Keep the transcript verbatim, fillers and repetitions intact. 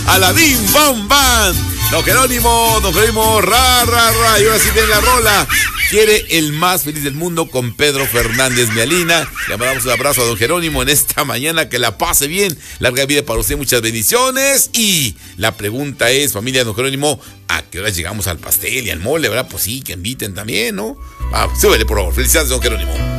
a la Bim Bom Bam. Don Jerónimo, don Jerónimo, ra, ra, ra. Y ahora sí viene la rola. Quiere el más feliz del mundo con Pedro Fernández Mialina. Le mandamos un abrazo a don Jerónimo en esta mañana. Que la pase bien. Larga vida para usted, muchas bendiciones. Y la pregunta es, familia de don Jerónimo, ¿a qué hora llegamos al pastel y al mole, verdad? Pues sí, que inviten también, ¿no? Ah, súbele, por favor. Felicidades, don Jerónimo.